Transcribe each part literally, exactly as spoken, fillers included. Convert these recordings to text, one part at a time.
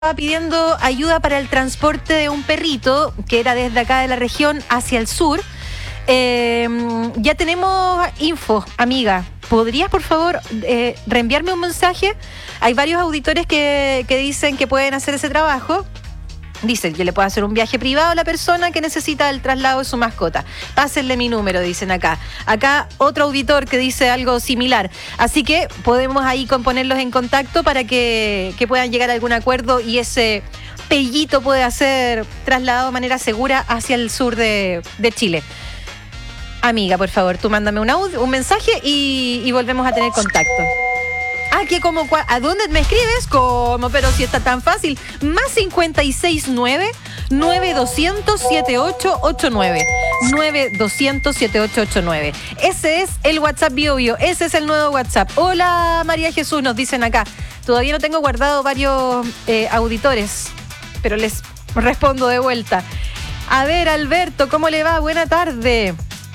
Estaba pidiendo ayuda para el transporte de un perrito que era desde acá de la región hacia el sur. Eh, ya tenemos info, amiga. ¿Podrías, por favor, eh, reenviarme un mensaje? Hay varios auditores que, que dicen que pueden hacer ese trabajo. Dicen que le puede hacer un viaje privado a la persona que necesita el traslado de su mascota. Pásenle mi número, dicen acá. Acá otro auditor que dice algo similar. Así que podemos ahí ponerlos en contacto para que, que puedan llegar a algún acuerdo y ese pellito pueda ser trasladado de manera segura hacia el sur de, de Chile. Amiga, por favor, tú mándame un audio, un mensaje y, y volvemos a tener contacto. Ah, que como, ¿a dónde me escribes? ¿Cómo? Pero si está tan fácil. Más cincuenta y seis nueve, nueve doscientos, setenta y ocho ochenta y nueve. nueve doscientos, setenta y ocho ochenta y nueve. Ese es el WhatsApp Bio Bio. Ese es el nuevo WhatsApp. Hola, María Jesús, nos dicen acá. Todavía no tengo guardado varios eh, auditores, pero les respondo de vuelta. A ver, Alberto, ¿cómo le va? Buena tarde.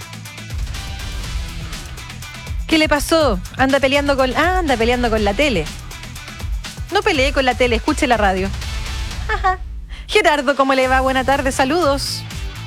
¿Qué le pasó? Anda peleando con... Ah, anda peleando con la tele. No peleé con la tele, escuche la radio. Ajá. Gerardo, ¿cómo le va? Buena tarde, saludos.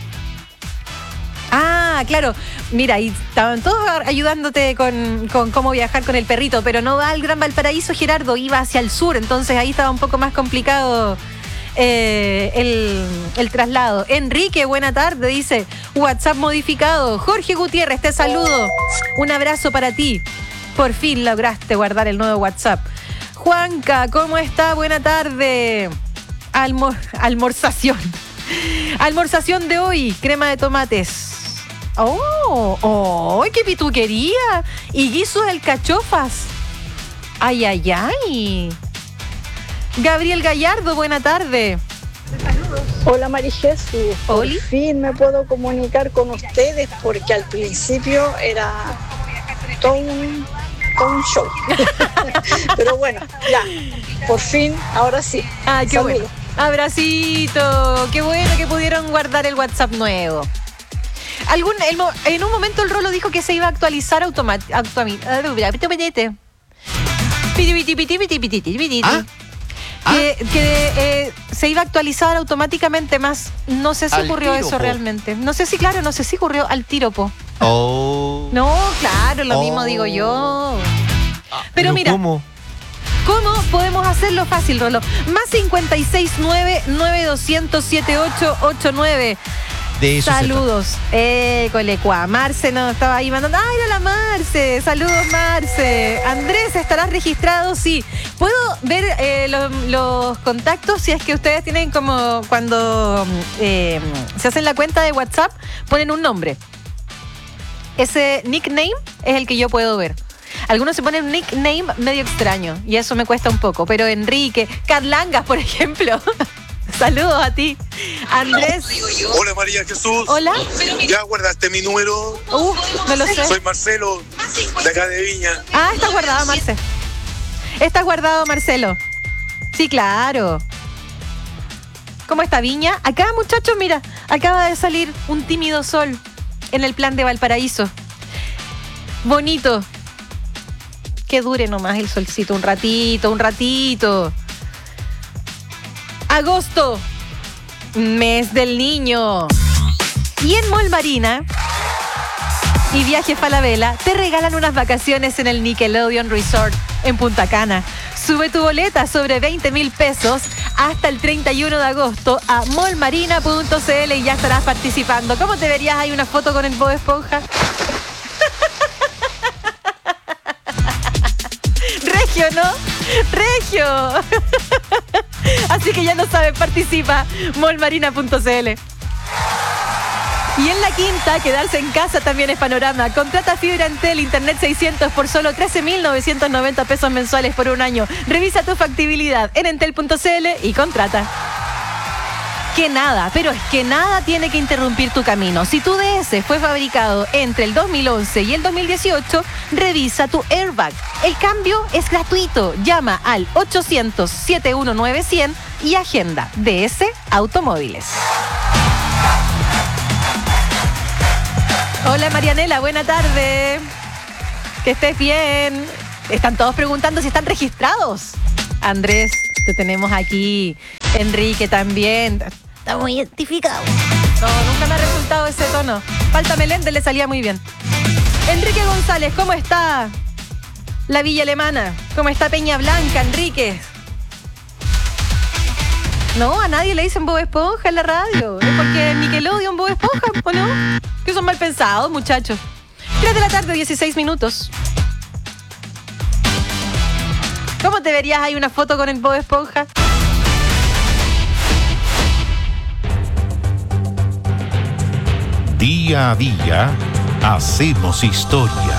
Ah, claro. Mira, y estaban todos ayudándote con, con cómo viajar con el perrito, pero no va al Gran Valparaíso, Gerardo, iba hacia el sur, entonces ahí estaba un poco más complicado eh, el, el traslado. Enrique, buena tarde, dice, WhatsApp modificado. Jorge Gutiérrez, te saludo. Un abrazo para ti. Por fin lograste guardar el nuevo WhatsApp. Juanca, ¿cómo está? Buena tarde. Almor, almorzación. Almorzación de hoy, crema de tomates. ¡Oh! ¡Oh! ¡Qué pituquería! Y guiso de alcachofas. ¡Ay, ay, ay! Gabriel Gallardo, buena tarde. Hola María Jesús, por ¿Oli? fin me puedo comunicar con ustedes porque al principio era todo un, todo un show. Pero bueno, ya, por fin, ahora sí. Ah, qué Saludos. bueno. Abracito, qué bueno que pudieron guardar el WhatsApp nuevo. Algún, el, en un momento el Rolo dijo que se iba a actualizar automáticamente. ¿Ah? Que, que eh, se iba a actualizar automáticamente más. No sé si Al ocurrió tiro, eso po. realmente. No sé si, claro, no sé si ocurrió al tiro, po. Oh. No, claro, lo Oh. mismo digo yo. Ah, Pero mira, ¿cómo? ¿cómo podemos hacerlo fácil, Rolo? Más cincuenta y seis nueve, nueve doscientos, setenta y ocho ochenta y nueve. De eso Saludos. Eh, colecua. Marce nos estaba ahí mandando. ¡Ay, era la Marce! Saludos, Marce. Andrés, ¿estarás registrado? Sí. ¿Puedo ver eh, los, los contactos? Si es que ustedes tienen como cuando eh, se hacen la cuenta de WhatsApp, ponen un nombre. Ese nickname es el que yo puedo ver. Algunos se ponen un nickname medio extraño y eso me cuesta un poco. Pero Enrique, Carlangas, por ejemplo. Saludos a ti, Andrés. Hola María Jesús. Hola. ¿Ya guardaste mi número? Uh, no lo sé. Soy Marcelo, de acá de Viña. Ah, está guardado, Marce. Está guardado, Marcelo. Sí, claro. ¿Cómo está Viña? Acá, muchachos, mira, acaba de salir un tímido sol en el plan de Valparaíso. Bonito. Que dure nomás el solcito, un ratito, un ratito. Agosto, mes del niño. Y en Mall Marina y Viaje Falabella te regalan unas vacaciones en el Nickelodeon Resort en Punta Cana. Sube tu boleta sobre veinte mil pesos hasta el treinta y uno de agosto a mall marina punto c l y ya estarás participando. ¿Cómo te verías? ¿Hay una foto con el Bob Esponja? Regio, ¿no? Regio. Así que ya lo sabes, participa, mall marina punto c l. Y en la quinta, quedarse en casa también es panorama. Contrata fibra Entel, internet seiscientos por solo trece mil novecientos noventa pesos mensuales por un año. Revisa tu factibilidad en entel punto c l y contrata. Que nada, pero es que nada tiene que interrumpir tu camino. Si tu D S fue fabricado entre el dos mil once y el dos mil dieciocho, revisa tu airbag. El cambio es gratuito. Llama al ochocientos, setenta y uno nueve cien y agenda D S Automóviles. Hola Marianela, buena tarde. Que estés bien. Están todos preguntando si están registrados. Andrés, te tenemos aquí. Enrique también. Está muy identificado. No, nunca me ha resultado ese tono. Falta Meléndez, le salía muy bien. Enrique González, ¿cómo está la Villa Alemana? ¿Cómo está Peña Blanca, Enrique? No, a nadie le dicen Bob Esponja en la radio. Es porque Nickelodeon Bob Esponja, ¿o no? Que son mal pensados, muchachos. tres de la tarde, dieciséis minutos. ¿Cómo te verías ahí una foto con el Bob Esponja? Día a día hacemos historia.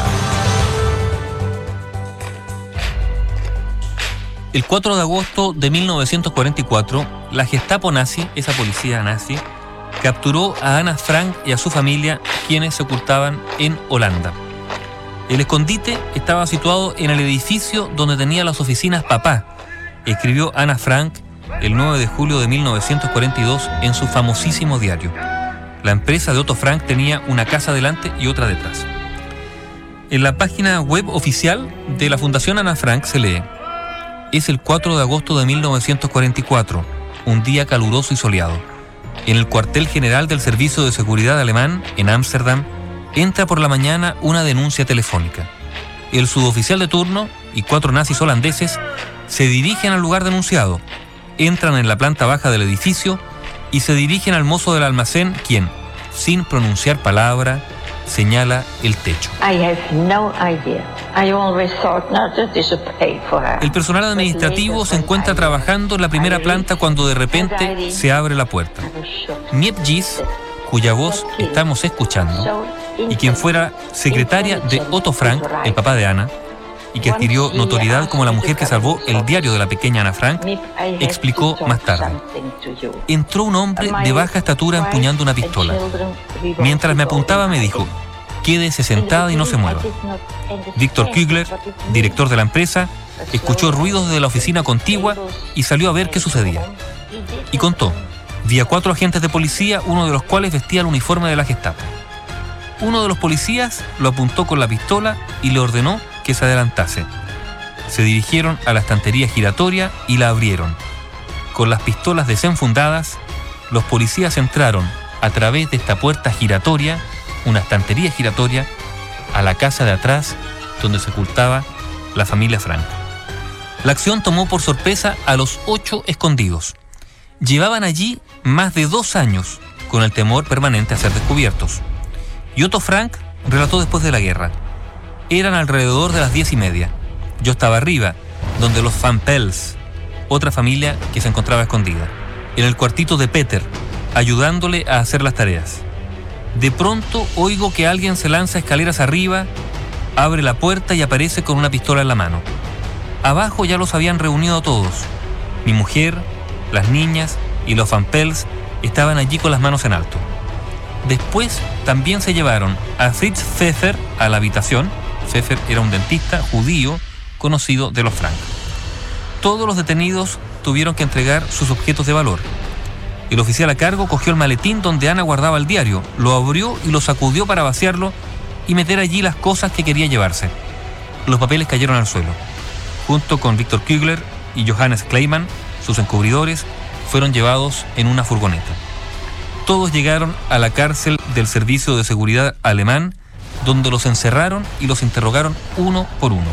El cuatro de agosto de mil novecientos cuarenta y cuatro, la Gestapo nazi, esa policía nazi, capturó a Ana Frank y a su familia, quienes se ocultaban en Holanda. El escondite estaba situado en el edificio donde tenía las oficinas Papá, escribió Ana Frank el nueve de julio de mil novecientos cuarenta y dos en su famosísimo diario. La empresa de Otto Frank tenía una casa delante y otra detrás. En la página web oficial de la Fundación Ana Frank se lee: es el cuatro de agosto de mil novecientos cuarenta y cuatro, un día caluroso y soleado. En el cuartel general del Servicio de Seguridad alemán, en Ámsterdam, entra por la mañana una denuncia telefónica. El suboficial de turno y cuatro nazis holandeses se dirigen al lugar denunciado, entran en la planta baja del edificio y se dirigen al mozo del almacén, quien, sin pronunciar palabra, señala el techo. El personal administrativo se encuentra trabajando en la primera planta cuando de repente se abre la puerta. Miep Gis, cuya voz estamos escuchando, y quien fuera secretaria de Otto Frank, el papá de Ana, y que adquirió notoriedad como la mujer que salvó el diario de la pequeña Ana Frank, explicó más tarde: entró un hombre de baja estatura empuñando una pistola. Mientras me apuntaba me dijo: quédese sentada y no se mueva. Víctor Kügler, director de la empresa, escuchó ruidos desde la oficina contigua y salió a ver qué sucedía. Y contó: vi a cuatro agentes de policía, uno de los cuales vestía el uniforme de la Gestapo. Uno de los policías lo apuntó con la pistola y le ordenó que se adelantase. Se dirigieron a la estantería giratoria y la abrieron. Con las pistolas desenfundadas, los policías entraron a través de esta puerta giratoria, una estantería giratoria, a la casa de atrás donde se ocultaba la familia Frank. La acción tomó por sorpresa a los ocho escondidos. Llevaban allí más de dos años con el temor permanente a ser descubiertos. Y Otto Frank relató después de la guerra: eran alrededor de las diez y media. Yo estaba arriba, donde los Van Pels, otra familia que se encontraba escondida, en el cuartito de Peter, ayudándole a hacer las tareas. De pronto oigo que alguien se lanza escaleras arriba, abre la puerta y aparece con una pistola en la mano. Abajo ya los habían reunido a todos. Mi mujer, las niñas y los Van Pels estaban allí con las manos en alto. Después también se llevaron a Fritz Pfeffer a la habitación. Pfeffer era un dentista judío conocido de los Frank. Todos los detenidos tuvieron que entregar sus objetos de valor. El oficial a cargo cogió el maletín donde Ana guardaba el diario, lo abrió y lo sacudió para vaciarlo y meter allí las cosas que quería llevarse. Los papeles cayeron al suelo. Junto con Víctor Kügler y Johannes Kleiman, sus encubridores, fueron llevados en una furgoneta. Todos llegaron a la cárcel del Servicio de Seguridad alemán, donde los encerraron y los interrogaron uno por uno.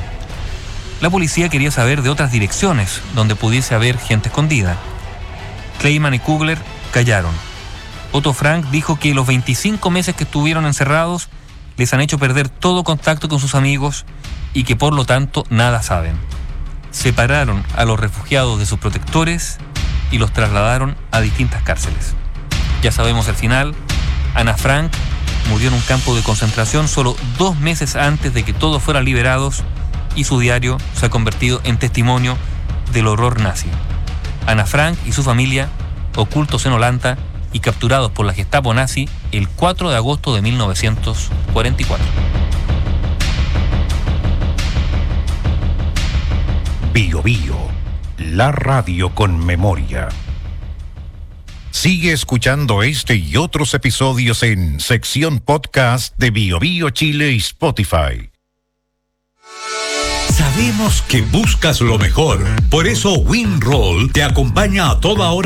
La policía quería saber de otras direcciones donde pudiese haber gente escondida. Kleiman y Kügler callaron. Otto Frank dijo que los veinticinco meses que estuvieron encerrados les han hecho perder todo contacto con sus amigos y que por lo tanto nada saben. Separaron a los refugiados de sus protectores y los trasladaron a distintas cárceles. Ya sabemos el final. Ana Frank murió en un campo de concentración solo dos meses antes de que todos fueran liberados y su diario se ha convertido en testimonio del horror nazi. Ana Frank y su familia, ocultos en Holanda y capturados por la Gestapo nazi el cuatro de agosto de mil novecientos cuarenta y cuatro. Bio Bio, la radio con memoria. Sigue escuchando este y otros episodios en sección podcast de Bio Bio Chile y Spotify. ¿Sabes Sabemos que buscas lo mejor. Por eso WinRoll te acompaña a toda hora